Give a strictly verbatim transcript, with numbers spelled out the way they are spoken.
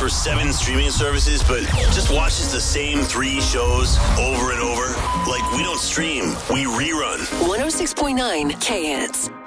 over seven streaming services, but just watches the same three shows over and over? Like, we don't stream, we rerun. one oh six point nine K Hits.